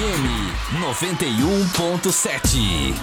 FM 91.7.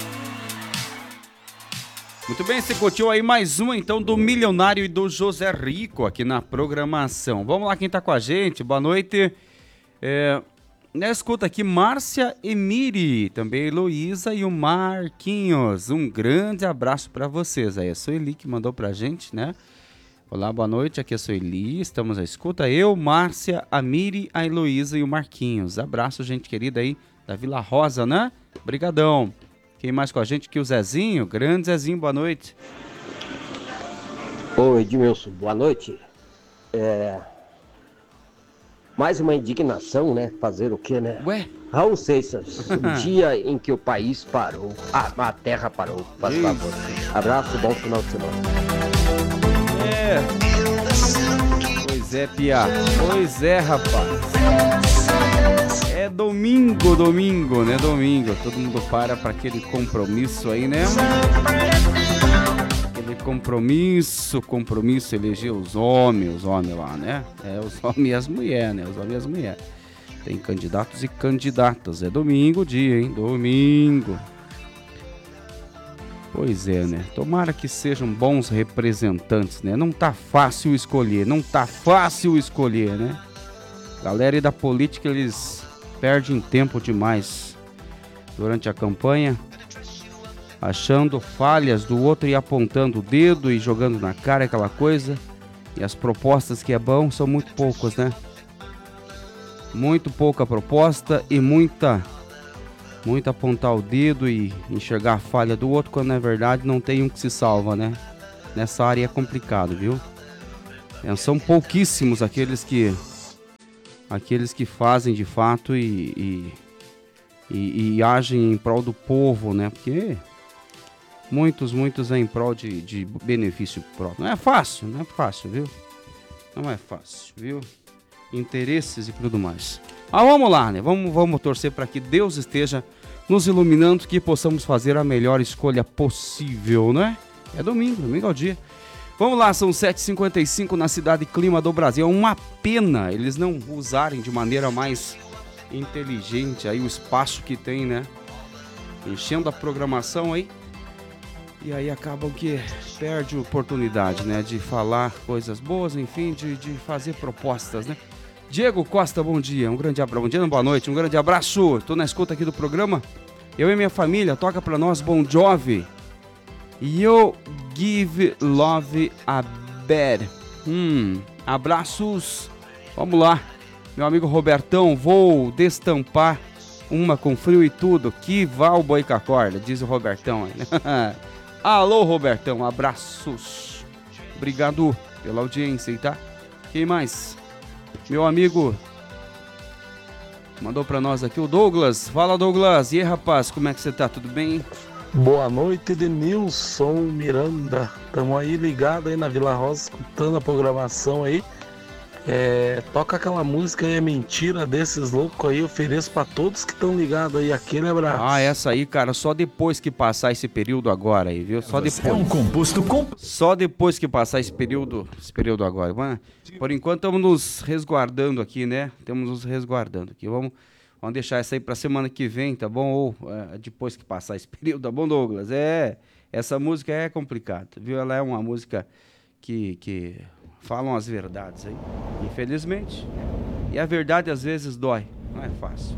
Muito bem, você curtiu aí mais uma então do Milionário e do José Rico aqui na programação. Vamos lá, quem tá com a gente, boa noite. Na escuta aqui, Márcia Emiri, também Heloísa e o Marquinhos. Um grande abraço para vocês aí. A Sueli que mandou pra gente, né? Olá, boa noite, aqui é a Sueli, estamos à escuta. Eu, Márcia, a Miri, a Heloísa e o Marquinhos. Abraço, gente querida aí da Vila Rosa, né? Obrigadão. Quem mais com a gente aqui? O Zezinho, grande Zezinho, boa noite. Oi, Edmilson, boa noite. Mais uma indignação, né? Fazer o quê, né? Ué? Raul Seixas, o dia em que o país parou, a terra parou, faz favor. Abraço, bom final de semana. Pois é, Pia. Pois é, rapaz. É domingo, né? Domingo. Todo mundo para aquele compromisso aí, né? Aquele compromisso, eleger os homens lá, né? Os homens e as mulheres, né? Os homens e as mulheres. Tem candidatos e candidatas. É domingo o dia, hein? Domingo. Pois é, né? Tomara que sejam bons representantes, né? Não tá fácil escolher, né? Galera da política, eles perdem tempo demais durante a campanha, achando falhas do outro e apontando o dedo e jogando na cara aquela coisa. E as propostas que é bom são muito poucas, né? Muito pouca proposta e muito apontar o dedo e enxergar a falha do outro, quando na verdade não tem um que se salva, né? Nessa área é complicado, viu? São pouquíssimos aqueles que fazem de fato e agem em prol do povo, né? Porque muitos é em prol de benefício próprio. Não é fácil, viu? Não é fácil, viu? Interesses e tudo mais. Vamos lá, né? Vamos torcer para que Deus esteja nos iluminando, que possamos fazer a melhor escolha possível, né? É domingo é o dia. Vamos lá, são 7h55 na cidade Clima do Brasil. É uma pena eles não usarem de maneira mais inteligente aí o espaço que tem, né? Enchendo a programação aí. E aí acabam que perde a oportunidade, né? De falar coisas boas, enfim, de fazer propostas, né? Diego Costa, bom dia, um grande abraço, bom dia, não, boa noite, um grande abraço, tô na escuta aqui do programa, eu e minha família, toca pra nós Bon Jovi, You Give Love a Bad, abraços, vamos lá, meu amigo Robertão, vou destampar uma com frio e tudo, que vá o boi com a corda, diz o Robertão, alô Robertão, abraços, obrigado pela audiência aí, tá? Quem mais? Meu amigo mandou pra nós aqui o Douglas. Fala, Douglas. E aí, rapaz, como é que você tá? Tudo bem? Boa noite, Denilson Miranda. Estamos aí ligados aí na Vila Rosa, escutando a programação aí. Toca aquela música aí, é mentira desses loucos aí, ofereço pra todos que estão ligados aí, aquele abraço. Essa aí, cara, só depois que passar esse período agora aí, viu? Só depois. É um composto Só depois que passar esse período agora. Mas, por enquanto estamos nos resguardando aqui, né? Vamos deixar essa aí pra semana que vem, tá bom? Ou depois que passar esse período, tá bom, Douglas? Essa música é complicada, viu? Ela é uma música que falam as verdades aí, infelizmente. E a verdade às vezes dói. Não é fácil.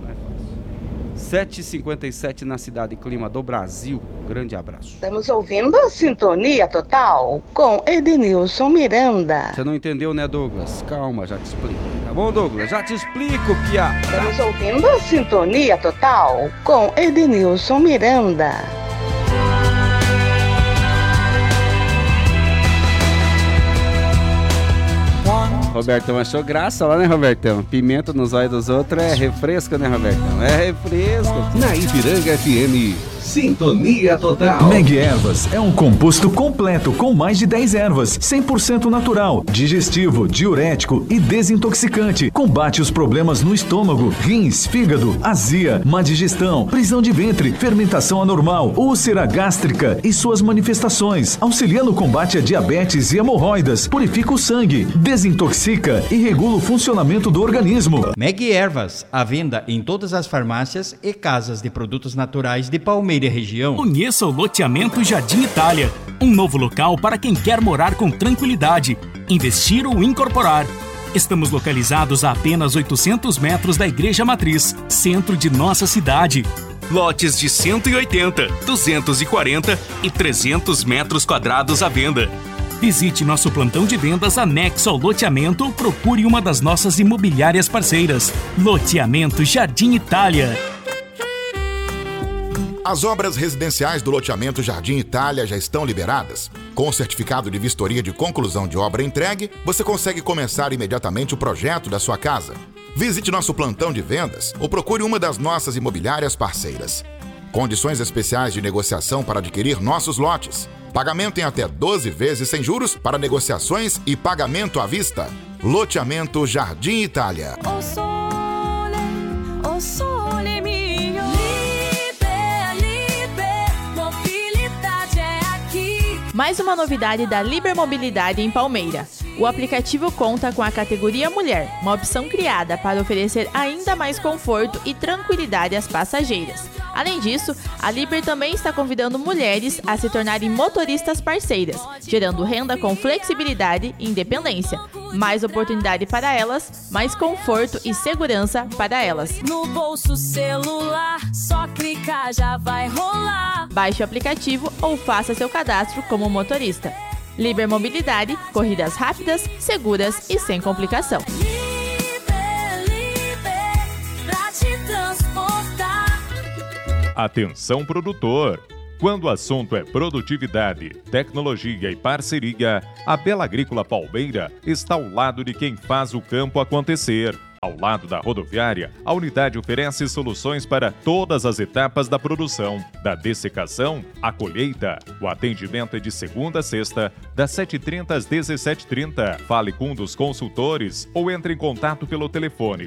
7h57 na cidade Clima do Brasil. Grande abraço. Estamos ouvindo a Sintonia Total com Edenilson Miranda. Você não entendeu, né, Douglas? Calma, já te explico. Tá bom, Douglas? Já te explico, Pia. Estamos ouvindo a Sintonia Total com Edenilson Miranda. Robertão achou graça lá, né, Robertão? Pimenta nos olhos dos outros é refresco, né, Robertão? É refresco. Na Ipiranga FM Sintonia Total. Meg Ervas é um composto completo com mais de 10 ervas, 100% natural, digestivo, diurético e desintoxicante. Combate os problemas no estômago, rins, fígado, azia, má digestão, prisão de ventre, fermentação anormal, úlcera gástrica e suas manifestações. Auxilia no combate a diabetes e hemorroidas, purifica o sangue, desintoxica e regula o funcionamento do organismo. Meg Ervas, à venda em todas as farmácias e casas de produtos naturais de Palmeira e região. Conheça o loteamento Jardim Itália, um novo local para quem quer morar com tranquilidade, investir ou incorporar. Estamos localizados a apenas 800 metros da Igreja Matriz, centro de nossa cidade. Lotes de 180, 240 e 300 metros quadrados à venda. Visite nosso plantão de vendas anexo ao loteamento ou procure uma das nossas imobiliárias parceiras. Loteamento Jardim Itália. As obras residenciais do loteamento Jardim Itália já estão liberadas. Com o certificado de vistoria de conclusão de obra entregue, você consegue começar imediatamente o projeto da sua casa. Visite nosso plantão de vendas ou procure uma das nossas imobiliárias parceiras. Condições especiais de negociação para adquirir nossos lotes. Pagamento em até 12 vezes sem juros para negociações e pagamento à vista. Loteamento Jardim Itália. O sole mio. Mobilidade é aqui. Mais uma novidade da Liber Mobilidade em Palmeira. O aplicativo conta com a categoria Mulher, uma opção criada para oferecer ainda mais conforto e tranquilidade às passageiras. Além disso, a Liber também está convidando mulheres a se tornarem motoristas parceiras, gerando renda com flexibilidade e independência. Mais oportunidade para elas, mais conforto e segurança para elas. No bolso celular, só clicar já vai rolar. Baixe o aplicativo ou faça seu cadastro como motorista. Liber Mobilidade, corridas rápidas, seguras e sem complicação. Pra te transportar. Atenção produtor! Quando o assunto é produtividade, tecnologia e parceria, a Bela Agrícola Palmeira está ao lado de quem faz o campo acontecer. Ao lado da rodoviária, a unidade oferece soluções para todas as etapas da produção, da dessecação à colheita. O atendimento é de segunda a sexta, das 7h30 às 17h30. Fale com um dos consultores ou entre em contato pelo telefone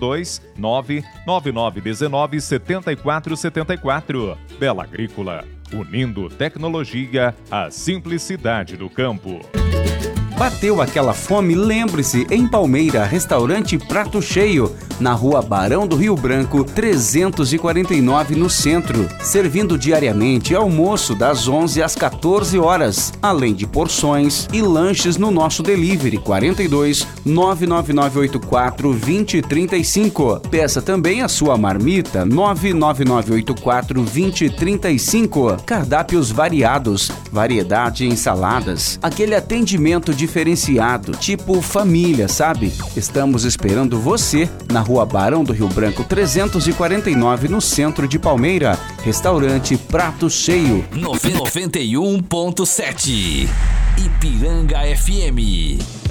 429-9919-7474. Bela Agrícola, unindo tecnologia à simplicidade do campo. Bateu aquela fome? Lembre-se, em Palmeira, restaurante Prato Cheio, na rua Barão do Rio Branco, 349 no centro, servindo diariamente almoço das 11 às 14 horas, além de porções e lanches no nosso delivery 42 99984 2035. Peça também a sua marmita 99984 2035. Cardápios variados, variedade em ensaladas, aquele atendimento diferenciado, tipo família, sabe? Estamos esperando você na rua Barão do Rio Branco 349 no centro de Palmeira. Restaurante Prato Cheio. 91.7 Ipiranga FM.